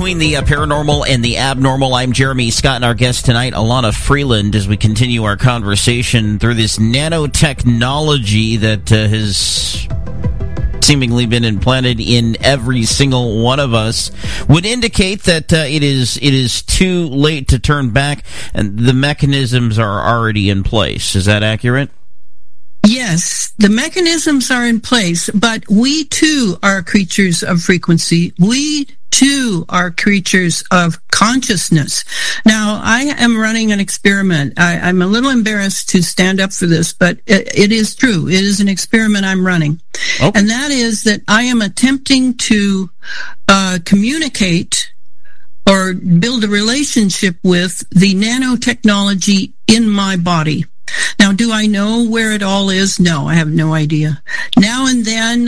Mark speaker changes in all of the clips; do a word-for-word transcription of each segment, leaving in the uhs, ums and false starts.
Speaker 1: between the uh, paranormal and the abnormal. I'm Jeremy Scott, and our guest tonight, Alana Freeland, as we continue our conversation through this nanotechnology that uh, has seemingly been implanted in every single one of us, would indicate that uh, it is it is too late to turn back, and the mechanisms are already in place. Is that accurate?
Speaker 2: Yes, the mechanisms are in place, but we too are creatures of frequency. We too are creatures of consciousness. Now, I am running an experiment. I, I'm a little embarrassed to stand up for this, but it, it is true. It is an experiment I'm running. Oh. And that is that I am attempting to uh, communicate or build a relationship with the nanotechnology in my body. Now, do I know where it all is? No, I have no idea. Now and then, uh,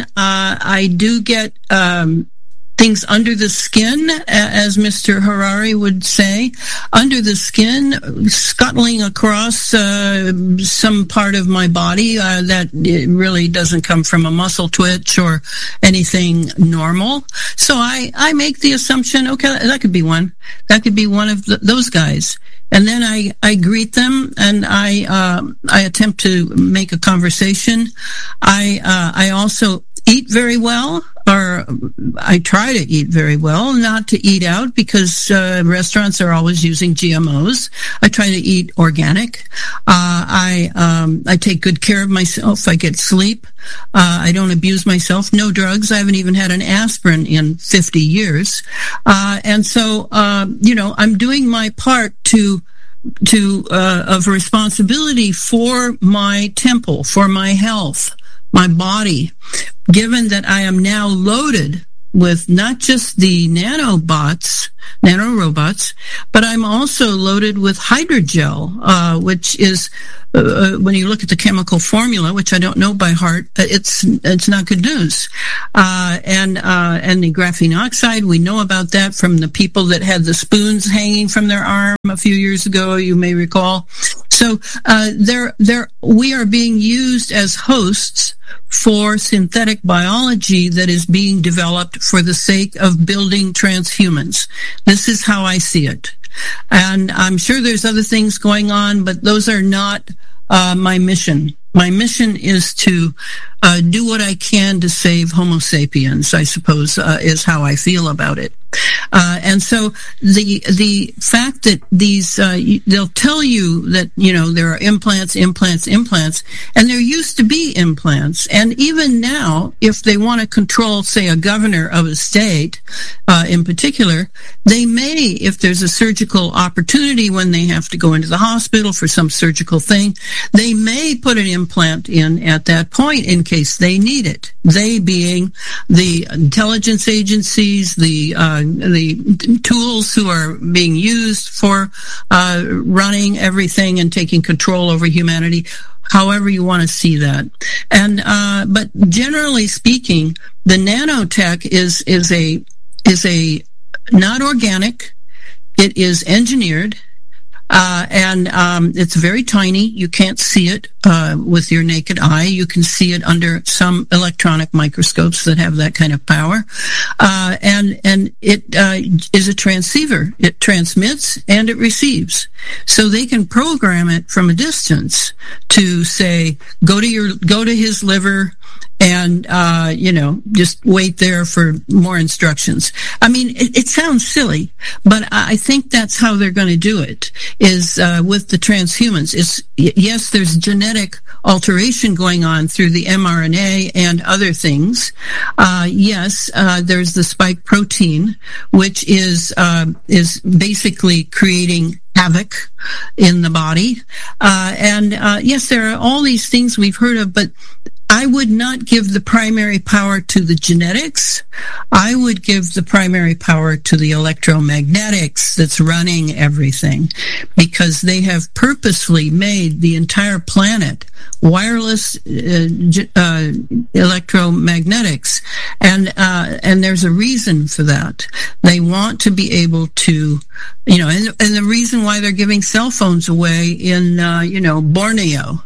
Speaker 2: I do get um, things under the skin, as Mister Harari would say, under the skin, scuttling across uh, some part of my body uh, that it really doesn't come from a muscle twitch or anything normal. So I, I make the assumption, okay, that could be one. That could be one of the, those guys. And then I, I greet them, and I uh, I attempt to make a conversation. I uh, I also eat very well, or I try to eat very well, not to eat out, because uh, restaurants are always using G M Os. I try to eat organic. Uh, I um, I take good care of myself. I get sleep. Uh, I don't abuse myself. No drugs. I haven't even had an aspirin in fifty years. Uh, and so, uh, you know, I'm doing my part to to uh, of responsibility for my temple, for my health, my body, given that I am now loaded with not just the nanobots, nanorobots, but I'm also loaded with hydrogel, uh, which is, uh, when you look at the chemical formula, which I don't know by heart, it's it's not good news. Uh, and uh, and the graphene oxide, we know about that from the people that had the spoons hanging from their arm a few years ago, you may recall. So uh, there, there, we are being used as hosts for synthetic biology that is being developed for the sake of building transhumans. This is how I see it. And I'm sure there's other things going on, but those are not uh, my mission. My mission is to uh, do what I can to save Homo sapiens, I suppose, uh, is how I feel about it. Uh, and so the the fact that these, uh, they'll tell you that, you know, there are implants, implants, implants, and there used to be implants. And even now, if they want to control, say, a governor of a state uh, in particular, they may, if there's a surgical opportunity when they have to go into the hospital for some surgical thing, they may put an implant in at that point in case they need it. They being the intelligence agencies, the uh, the tools who are being used for uh, running everything and taking control over humanity, however you want to see that. And uh, but generally speaking, the nanotech is is a is a not organic. It is engineered. Uh, and um, it's very tiny. You can't see it uh, with your naked eye. You can see it under some electronic microscopes that have that kind of power. Uh, and and it uh, is a transceiver. It transmits and it receives. So they can program it from a distance to say, go to your go to his liver, and, uh, you know, just wait there for more instructions. I mean, it, it sounds silly, but I think that's how they're going to do it, is uh, with the transhumans. It's, yes, there's genetic alteration going on through the mRNA and other things. Uh, yes, uh, there's the spike protein, which is uh, is basically creating havoc in the body. Uh, and, uh, yes, there are all these things we've heard of, but I would not give the primary power to the genetics. I would give the primary power to the electromagnetics that's running everything, because they have purposely made the entire planet wireless uh, uh, electromagnetics, and uh, and there's a reason for that. They want to be able to, you know, and, and the reason why they're giving cell phones away in, uh, you know, Borneo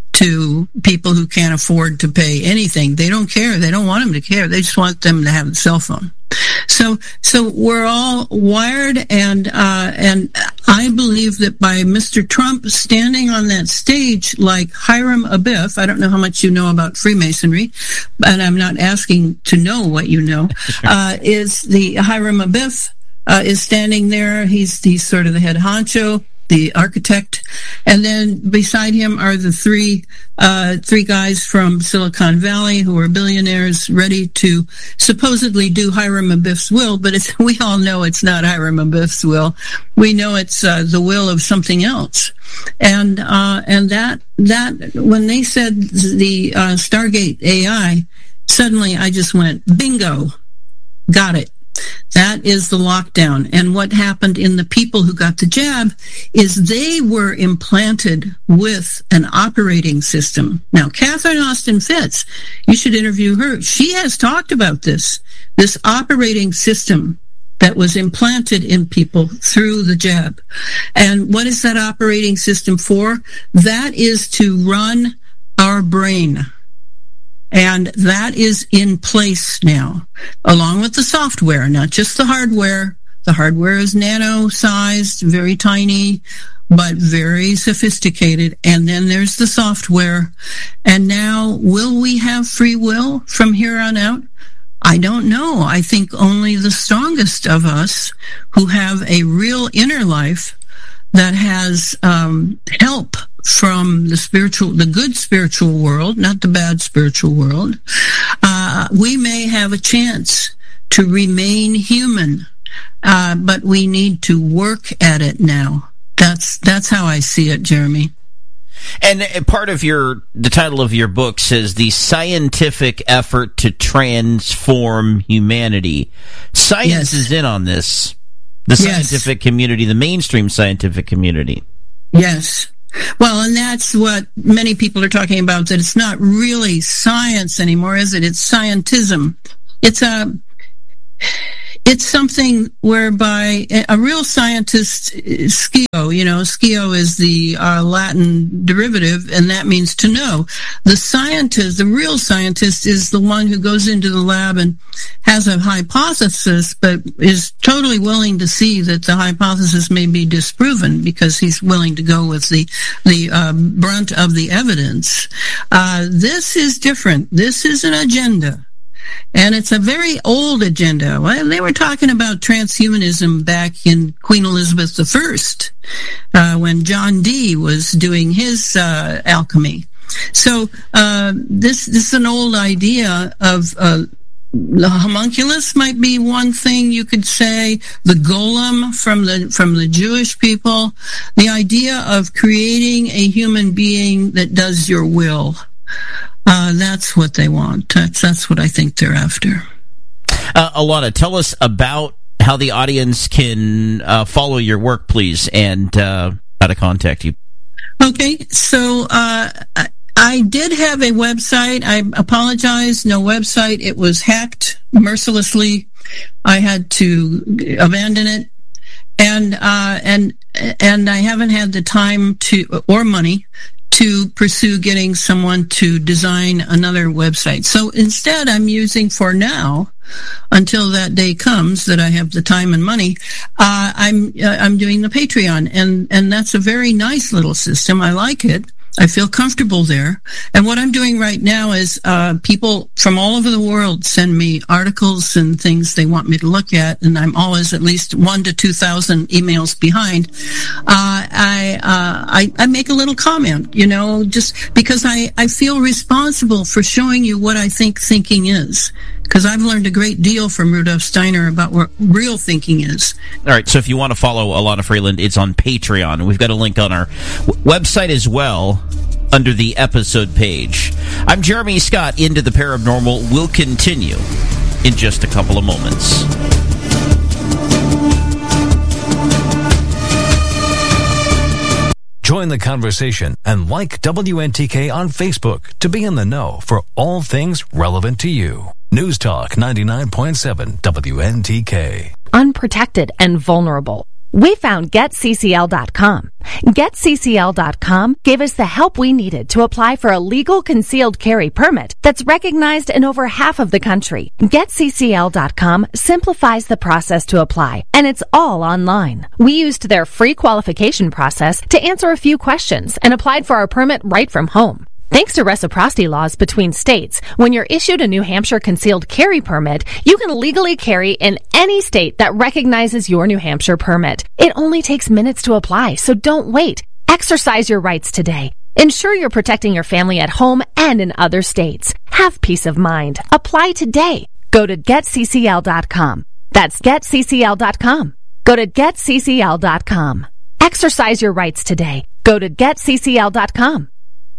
Speaker 2: to people who can't afford to pay anything. They don't care. They don't want them to care. They just want them to have a cell phone. So, so we're all wired, and uh, and I believe that by Mister Trump standing on that stage like Hiram Abiff, I don't know how much you know about Freemasonry, and I'm not asking to know what you know, uh, is the Hiram Abiff uh, is standing there. He's he's sort of the head honcho, the architect, and then beside him are the three uh, three guys from Silicon Valley who are billionaires, ready to supposedly do Hiram Abiff's will. But it's, we all know it's not Hiram Abiff's will. We know it's uh, the will of something else. And uh, and that that when they said the uh, Stargate A I, suddenly I just went bingo, got it. That is the lockdown. And what happened in the people who got the jab is they were implanted with an operating system. Now, Catherine Austin Fitts, you should interview her. She has talked about this, this operating system that was implanted in people through the jab. And what is that operating system for? That is to run our brain. And that is in place now, along with the software, not just the hardware. The hardware is nano-sized, very tiny, but very sophisticated. And then there's the software. And now, will we have free will from here on out? I don't know. I think only the strongest of us who have a real inner life that has um, help from the spiritual, the good spiritual world, not the bad spiritual world, uh, we may have a chance to remain human, uh, but we need to work at it now. That's that's how I see it, Jeremy.
Speaker 1: And part of your, the title of your book says the scientific effort to transform humanity. Science yes. is in on this. The scientific yes. community, the mainstream scientific community.
Speaker 2: Yes. Well, and that's what many people are talking about, that it's not really science anymore, is it? It's scientism. It's a, it's something whereby a real scientist, skio, you know, skio is the uh, Latin derivative, and that means to know. The scientist, the real scientist, is the one who goes into the lab and has a hypothesis, but is totally willing to see that the hypothesis may be disproven because he's willing to go with the the uh, brunt of the evidence. Uh, this is different. This is an agenda. And it's a very old agenda. Well, they were talking about transhumanism back in Queen Elizabeth the First, uh, when John Dee was doing his uh, alchemy. So uh, this, this is an old idea of uh, the homunculus might be one thing you could say. The golem from the from the Jewish people. The idea of creating a human being that does your will. Uh, that's what they want. That's, that's what I think they're after.
Speaker 1: Uh, Alana, tell us about how the audience can uh, follow your work, please, and uh, how to contact you.
Speaker 2: Okay, so uh, I did have a website. I apologize, no website. It was hacked mercilessly. I had to abandon it, and uh, and and I haven't had the time to or money to pursue getting someone to design another website. So instead, I'm using for now, until that day comes that I have the time and money, uh, I'm uh, I'm doing the Patreon, and and that's a very nice little system. I like it. I feel comfortable there. And what I'm doing right now is uh, people from all over the world send me articles and things they want me to look at, and I'm always at least one to two thousand emails behind. Uh, I, uh, I I make a little comment, you know, just because I, I feel responsible for showing you what I think thinking is. Because I've learned a great deal from Rudolf Steiner about what real thinking is.
Speaker 1: All right, so if you want to follow Alana Freeland, it's on Patreon. We've got a link on our w- website as well under the episode page. I'm Jeremy Scott. Into the Paranormal will continue in just a couple of moments.
Speaker 3: Join the conversation and like W N T K on Facebook to be in the know for all things relevant to you. News Talk ninety-nine point seven W N T K.
Speaker 4: Unprotected and vulnerable. We found Get C C L dot com. Get C C L dot com gave us the help we needed to apply for a legal concealed carry permit that's recognized in over half of the country. Get C C L dot com simplifies the process to apply, and it's all online. We used their free qualification process to answer a few questions and applied for our permit right from home. Thanks to reciprocity laws between states, when you're issued a New Hampshire concealed carry permit, you can legally carry in any state that recognizes your New Hampshire permit. It only takes minutes to apply, so don't wait. Exercise your rights today. Ensure you're protecting your family at home and in other states. Have peace of mind. Apply today. Go to Get C C L dot com. That's Get C C L dot com. Go to Get C C L dot com. Exercise your rights today. Go to Get C C L dot com.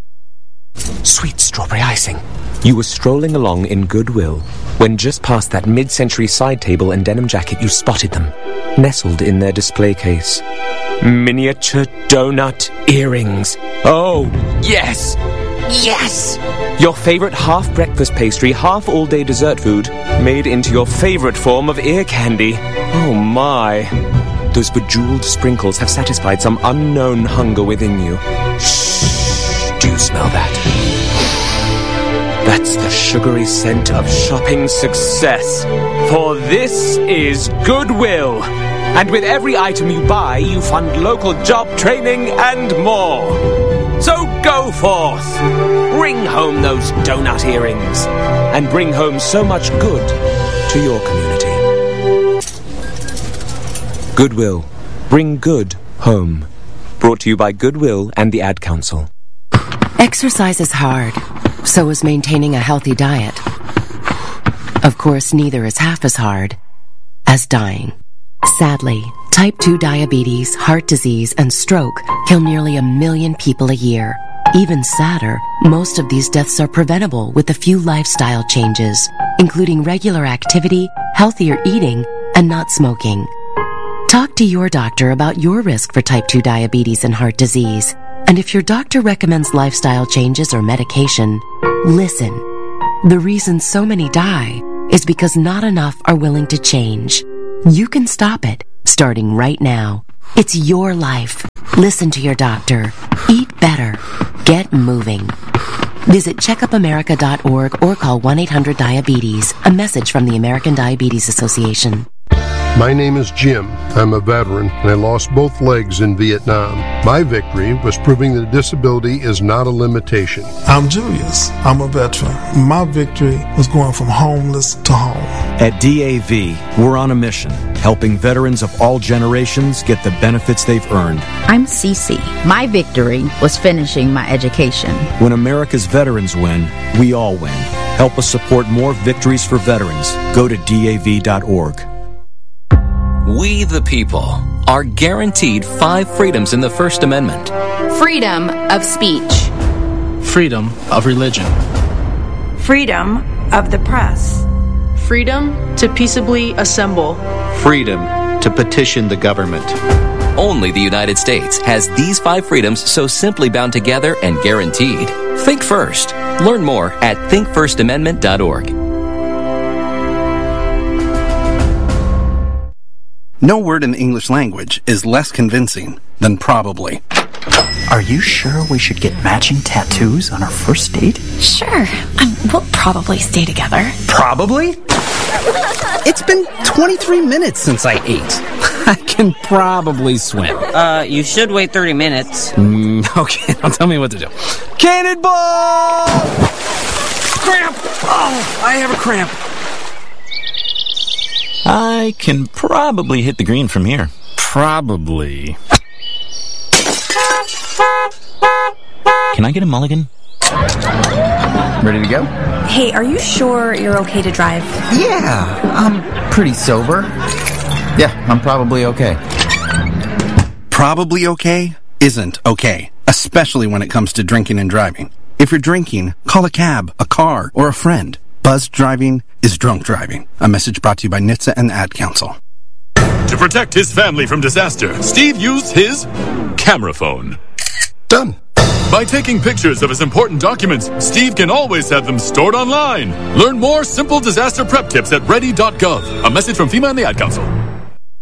Speaker 5: Sweet strawberry icing. You were strolling along in goodwill when just past that mid-century side table and denim jacket you spotted them, nestled in their display case. Miniature donut earrings. Oh, yes! Yes! Your favorite half-breakfast pastry, half-all-day dessert food, made into your favorite form of ear candy. Oh my. Those bejeweled sprinkles have satisfied some unknown hunger within you. Shh. Do you smell that? That's the sugary scent of shopping success. For this is Goodwill. And with every item you buy, you fund local job training and more. So go forth. Bring home those donut earrings. And bring home so much good to your community. Goodwill. Bring good home. Brought to you by Goodwill and the Ad Council.
Speaker 6: Exercise is hard, so is maintaining a healthy diet. Of course, neither is half as hard as dying. Sadly, type two diabetes, heart disease, and stroke kill nearly a million people a year. Even sadder, most of these deaths are preventable with a few lifestyle changes, including regular activity, healthier eating, and not smoking. Talk to your doctor about your risk for type two diabetes and heart disease. And if your doctor recommends lifestyle changes or medication, listen. The reason so many die is because not enough are willing to change. You can stop it, starting right now. It's your life. Listen to your doctor. Eat better. Get moving. Visit checkup america dot org or call one eight hundred diabetes. A message from the American Diabetes Association.
Speaker 7: My name is Jim. I'm a veteran, and I lost both legs in Vietnam. My victory was proving that disability is not a limitation.
Speaker 8: I'm Julius. I'm a veteran. My victory was going from homeless to home.
Speaker 9: At D A V, we're on a mission, helping veterans of all generations get the benefits they've earned.
Speaker 10: I'm Cece. My victory was finishing my education.
Speaker 9: When America's veterans win, we all win. Help us support more victories for veterans. Go to D A V dot org.
Speaker 11: We, the people, are guaranteed five freedoms in the First Amendment.
Speaker 12: Freedom of speech.
Speaker 13: Freedom of religion.
Speaker 14: Freedom of the press.
Speaker 15: Freedom to peaceably assemble.
Speaker 16: Freedom to petition the government.
Speaker 11: Only the United States has these five freedoms so simply bound together and guaranteed. Think first. Learn more at think first amendment dot org.
Speaker 17: No word in the English language is less convincing than probably.
Speaker 18: Are you sure we should get matching tattoos on our first date?
Speaker 19: Sure. Um, we'll probably stay together.
Speaker 17: Probably? It's been twenty-three minutes since I ate. I can probably swim.
Speaker 20: Uh, you should wait thirty minutes.
Speaker 17: Mm, okay, now tell me what to do. Cannonball! Cramp! Oh, I have a cramp.
Speaker 21: I can probably hit the green from here.
Speaker 17: Probably.
Speaker 21: Can I get a mulligan?
Speaker 17: Ready to go?
Speaker 19: Hey, are you sure you're okay to drive?
Speaker 18: Yeah, I'm pretty sober. Yeah, I'm probably okay.
Speaker 17: Probably okay isn't okay, especially when it comes to drinking and driving. If you're drinking, call a cab, a car, or a friend. Buzzed driving is drunk driving. A message brought to you by N H T S A and the Ad Council.
Speaker 22: To protect his family from disaster, Steve used his camera phone.
Speaker 7: Done.
Speaker 22: By taking pictures of his important documents, Steve can always have them stored online. Learn more simple disaster prep tips at ready dot gov. A message from FEMA and the Ad Council.